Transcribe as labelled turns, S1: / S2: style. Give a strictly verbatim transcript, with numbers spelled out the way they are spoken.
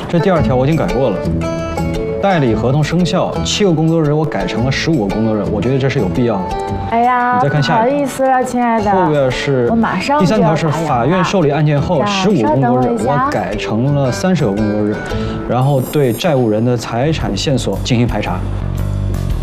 S1: 这第二条我已经改过了，代理合同生效七个工作日，我改成了十五个工作日，我觉得这是有必要的。
S2: 哎呀，
S1: 你再看下一
S2: 不好意思了，亲爱的。
S1: 后边是
S2: 我马上
S1: 第三条是
S2: 就要打烊了
S1: 法院受理案件后十五
S2: 稍
S1: 工作日，
S2: 等我一下
S1: 我改成了三十个工作日，然后对债务人的财产线索进行排查。